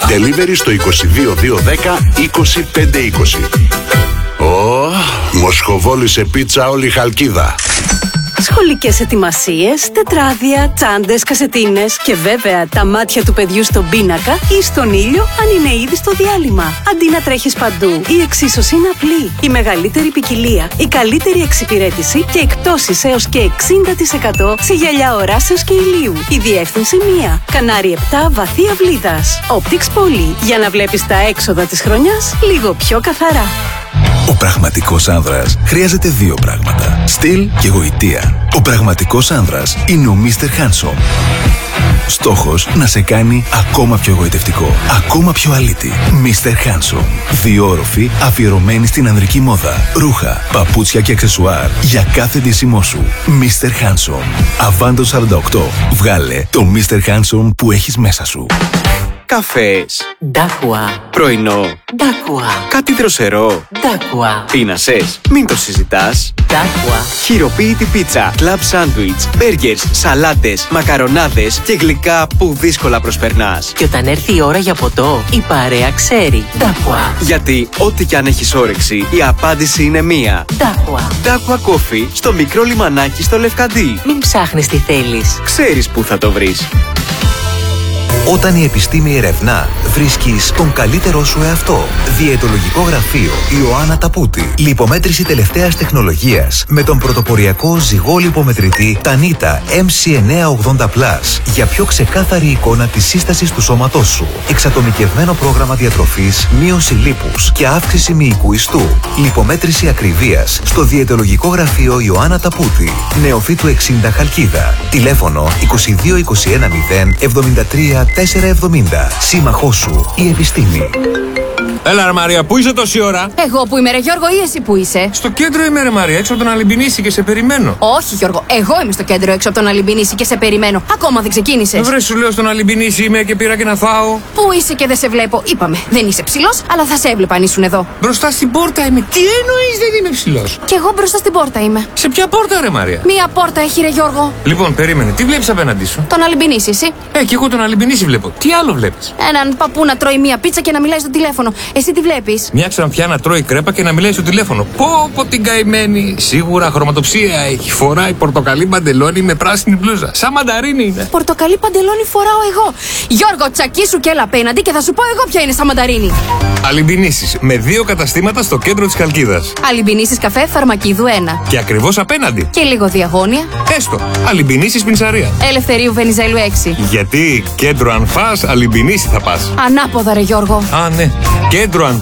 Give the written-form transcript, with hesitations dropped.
Delivery στο 22 210 2520. Μοσχοβόλησε πίτσα όλη η Χαλκίδα. Σχολικές ετοιμασίες, τετράδια, τσάντες, κασετίνες και βέβαια τα μάτια του παιδιού στον πίνακα ή στον ήλιο αν είναι ήδη στο διάλειμμα. Αντί να τρέχεις παντού, η εξίσωση είναι απλή. Η μεγαλύτερη ποικιλία, η καλύτερη εξυπηρέτηση και εκπτώσεις έως και 60% σε γυαλιά οράσεως και ηλίου. Η διεύθυνση 1. Κανάρι 7 Βαθία Βλίδας. Optics Poly. Για να βλέπεις τα έξοδα της χρονιάς λίγο πιο καθαρά. Ο πραγματικός άνδρας χρειάζεται δύο πράγματα: στυλ και γοητεία. Ο πραγματικός άνδρας είναι ο Mr. Handsome. Στόχος να σε κάνει ακόμα πιο εγωιτευτικό, ακόμα πιο αλήτη. Mr. Handsome. Δύο όροφοι αφιερωμένοι στην ανδρική μόδα. Ρούχα, παπούτσια και αξεσουάρ για κάθε ντύσιμό σου. Mr. Handsome. Αβάντο 48. Βγάλε το Mr. Handsome που έχεις μέσα σου. Καφές. Ντάκουα. Πρωινό. Ντάκουα. Κάτι δροσερό. Ντάκουα. Πίνασες. Μην το συζητάς. Ντάκουα. Χειροποίητη πίτσα, κλαμπ σάντουιτς, μπέργκερς, σαλάτες, μακαρονάδες και γλυκά που δύσκολα προσπερνάς. Και όταν έρθει η ώρα για ποτό, η παρέα ξέρει. Ντάκουα. Γιατί ό,τι κι αν έχεις όρεξη, η απάντηση είναι μία. Ντάκουα. Ντάκουα Coffee στο μικρό λιμανάκι στο Λευκαντί. Μην ψάχνεις τι θέλεις. Ξέρεις πού θα το βρεις. Όταν η επιστήμη ερευνά, βρίσκεις τον καλύτερό σου εαυτό. Διαιτολογικό γραφείο Ιωάννα Ταπούτη. Λιπομέτρηση τελευταίας τεχνολογίας με τον πρωτοποριακό ζυγό λιπομετρητή Tanita MC980+. Για πιο ξεκάθαρη εικόνα της σύστασης του σώματός σου. Εξατομικευμένο πρόγραμμα διατροφής, μείωση λίπους και αύξηση μυϊκού ιστού. Λιπομέτρηση ακριβίας στο διαιτολογικό γραφείο Ιωάννα Ταπούτη. Νεοφύτου 60 Χαλκίδα. Τηλέφωνο 22 21 0 73 470. Σύμμαχός σου, η επιστήμη. Έλα ρε Μαρία, πού είσαι τόση ώρα? Εγώ που είμαι ρε Γιώργο ή εσύ που είσαι? Στο κέντρο είμαι ρε Μαρία, έξω από τον Αλυμπινίση και σε περιμένω. Όχι Γιώργο, εγώ είμαι στο κέντρο έξω από τον Αλυμπινίση και σε περιμένω. Ακόμα δεν ξεκίνησες. Βρε σου λέω στον Αλυμπινίση είμαι και πήρα και να φάω. Πού είσαι και δεν σε βλέπω? Είπαμε, δεν είσαι ψηλός, αλλά θα σε έβλεπα αν ήσουν εδώ. Μπροστά στην πόρτα είμαι. Τι εννοείς δεν είμαι ψηλός? Κι εγώ μπροστά στην πόρτα είμαι. Σε ποια πόρτα ρε Μαρία? Μία πόρτα έχει ρε Γιώργο. Λοιπόν, περίμενε, τι βλέπεις απέναντί σου? Τον Αλυμπινίση, εσύ? Κι εγώ τον Αλυμπινίση βλέπω. Τι άλλο βλέπεις? Έναν παππού να τρώει μία πίτσα και να μιλάει στο τηλέφωνο. Εσύ τι βλέπεις? Μια ξανθιά να τρώει κρέπα και να μιλάει στο τηλέφωνο. Πω την καημένη. Σίγουρα χρωματοψία έχει. Φοράει πορτοκαλί παντελόνι με πράσινη μπλούζα. Σαν μανταρίνι είναι. Πορτοκαλί παντελόνι φοράω εγώ. Γιώργο, τσακίσου και έλα απέναντι και θα σου πω εγώ ποια είναι σαν μανταρίνι. Αλυμπινίσεις με 2 καταστήματα στο κέντρο της Χαλκίδας. Αλυμπινίσεις καφέ Φαρμακίδου 1. Και ακριβώς απέναντι. Και λίγο διαγώνια. Έστω. Αλυμπινίσεις πινσαρία. Ελευθερίου Βενιζέλου 6. Γιατί κέντρο αν φας, Αλυμπινίση θα πας. Ανάποδα ρε Γιώργο. Α, ναι. Κέντρο αν